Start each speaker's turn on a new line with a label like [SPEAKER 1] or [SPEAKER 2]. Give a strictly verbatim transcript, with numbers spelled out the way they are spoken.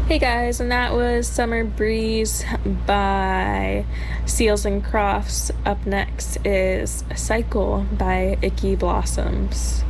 [SPEAKER 1] Hey guys, and that was Summer Breeze by Seals and Crofts. Up next is Cycle by Icky Blossoms.